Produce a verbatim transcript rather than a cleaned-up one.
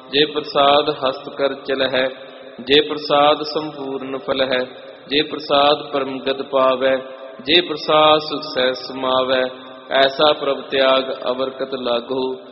ਜੇ ਪ੍ਰਸਾਦ ਹਸਤ ਕਰ ਚਲ ਹੈ, ਜੇ ਪ੍ਰਸਾਦ ਸੰਪੂਰਨ ਫਲ ਹੈ, ਜੇ ਪ੍ਰਸਾਦ ਪਰਮਗਤ ਪਾਵੈ, ਜੇ ਪ੍ਰਸਾਦ ਸੁਖ ਸਹਿ ਸਮਾਵੈ, ਐਸਾ ਪ੍ਰਭ ਤਿਆਗ ਅਵਰਕਤ ਲਾਗੋ।